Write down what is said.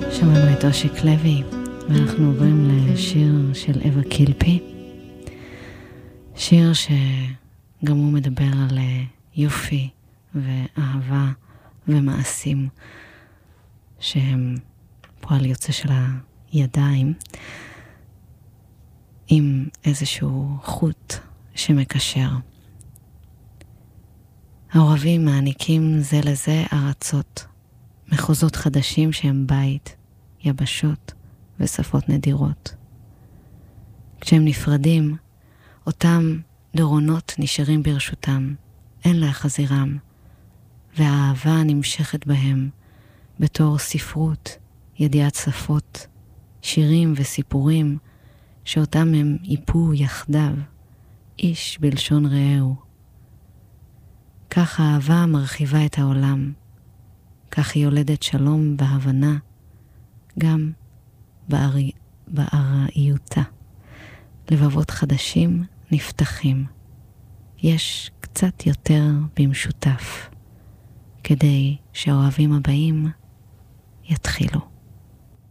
שמענו את אושיק לוי, ואנחנו עוברים לשיר של אווה קילפי. שיר שגם הוא מדבר על יופי ואהבה ומעשים שהם פועל יוצא של הידיים, עם איזשהו חוט שמקשר. האוהבים מעניקים זה לזה ארצות, מחוזות חדשים שהם בית, יבשות ושפות נדירות. כשהם נפרדים, אותם דורונות נשארים ברשותם, אין להחזירם, והאהבה נמשכת בהם בתור ספרות, ידיעת שפות, שירים וסיפורים שאותם הם ייפו יחדיו, איש בלשון רעהו. כך האהבה מרחיבה את העולם, כך היא יולדת שלום בהבנה, גם בארעיותה. לבבות חדשים נפתחים. יש קצת יותר במשותף, כדי שהאוהבים הבאים יתחילו.